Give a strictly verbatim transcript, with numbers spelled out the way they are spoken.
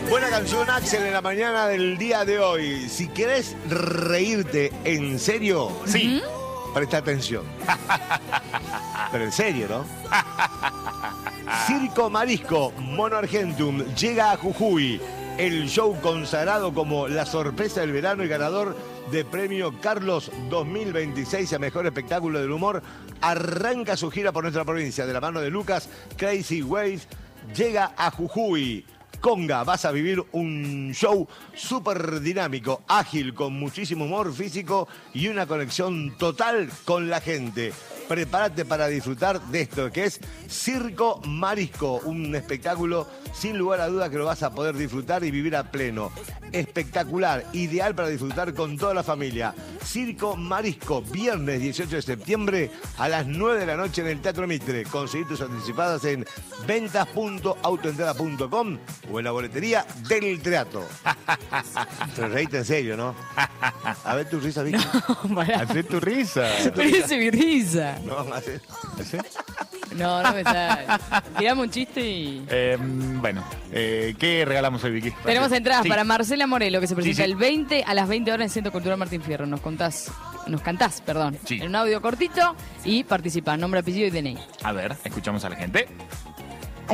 Buena canción, Axel, en la mañana del día de hoy. Si querés reírte en serio, Sí. presta atención. Pero en serio, ¿no? Circo Marisco Mono Argentum llega a Jujuy. El show consagrado como la sorpresa del verano y ganador de premio Carlos dos mil veintiséis a Mejor Espectáculo del Humor, arranca su gira por nuestra provincia. De la mano de Lucas, Crazy Waves llega a Jujuy. Conga, vas a vivir un show súper dinámico, ágil, con muchísimo humor físico y una conexión total con la gente. Prepárate para disfrutar de esto, que es Circo Marisco, un espectáculo sin lugar a dudas que lo vas a poder disfrutar y vivir a pleno. Espectacular, ideal para disfrutar con toda la familia. Circo Marisco, viernes dieciocho de septiembre a las nueve de la noche en el Teatro Mitre. Conseguir tus anticipadas en ventas punto autoentrada punto com o en la boletería del teatro. Te reíste en serio, ¿no? A ver tu risa, Vicky. No, pará. Hacé tu risa. Pero ese mi risa. No, hace- ¿Hacé? No, no me sale. Tirame un chiste y... Eh, bueno, eh, ¿qué regalamos hoy, Vicky? Tenemos entradas Sí. para Marcela Morelo, que se presenta Sí, sí. el veinte a las veinte horas en el Centro Cultural Martín Fierro. Nos contás, nos cantás, perdón, Sí. en un audio cortito y participa, nombre, apellido y D N I. A ver, escuchamos a la gente.